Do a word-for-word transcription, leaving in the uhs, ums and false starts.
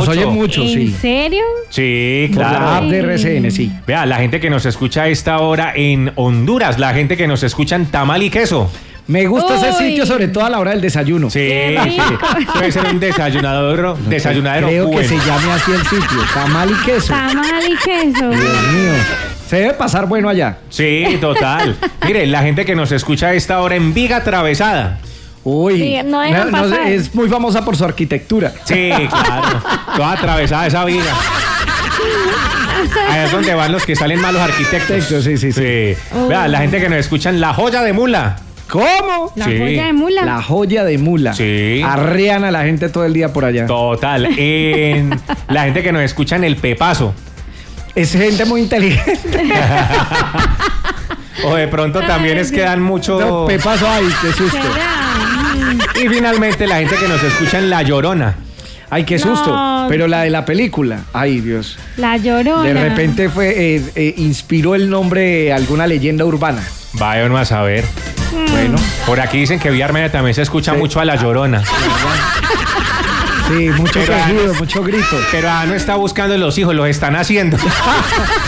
oyen mucho, sí. ¿En serio? Sí, Por claro. la app de R C N, sí. Vea, la gente que nos escucha a esta hora en Honduras, la gente que nos escucha en Tamal y Queso. Me gusta ese Uy. sitio, sobre todo a la hora del desayuno. Sí, Qué sí. rico. Debe ser un desayunador, desayunadero Creo que bueno. se llame así el sitio, Tamal y Queso. Tamal y queso. Dios mío. Se debe pasar bueno allá. Sí, total. Mire, la gente que nos escucha a esta hora en Viga Atravesada. Uy, Sí, no dejan pasar. es muy famosa por su arquitectura. Sí, claro. Toda atravesada esa viga. Ahí es donde van los que salen malos arquitectos. Sí, sí, sí. Vea, la gente que nos escucha en La Joya de Mula. ¿Cómo? La Sí. joya de mula. La joya de mula. Sí. Arrean a la gente todo el día por allá. Total. En la gente que nos escucha en El Pepazo. Es gente muy inteligente. O de pronto también es que dan mucho. No, Pepazo, ay, qué susto. ¿Será? Y finalmente la gente que nos escucha en La Llorona. Ay, qué No. susto. Pero la de la película, ay, Dios. La Llorona. De repente fue, eh, eh, inspiró el nombre de alguna leyenda urbana. Vaya uno a saber. Bueno, Por aquí dicen que Vía Armenia también se escucha Sí. mucho a La Llorona. sí, mucho Pero quejido, además- mucho grito. Pero ah, no está buscando los hijos, los están haciendo.